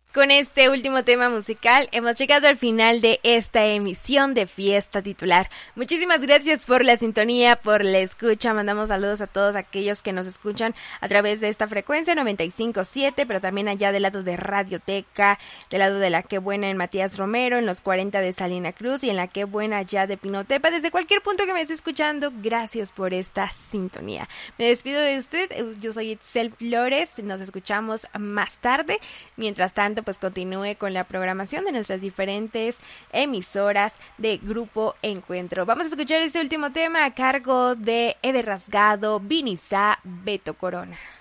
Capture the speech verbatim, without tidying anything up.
Con este último tema musical hemos llegado al final de esta emisión de Fiesta Titular. Muchísimas gracias por la sintonía, por la escucha. Mandamos saludos a todos aquellos que nos escuchan a través de esta frecuencia noventa y cinco punto siete, pero también allá del lado de Radioteca, del lado de la Qué Buena en Matías Romero, en los cuarenta de Salina Cruz y en la Qué Buena allá de Pinotepa. Desde cualquier punto que me esté escuchando, gracias por esta sintonía. Me despido de usted, yo soy Itzel Flores, nos escuchamos más tarde. Mientras tanto, pues continúe con la programación de nuestras diferentes emisoras de Grupo Encuentro. Vamos a escuchar este último tema a cargo de Eve Rasgado, Vinizá, Beto Corona.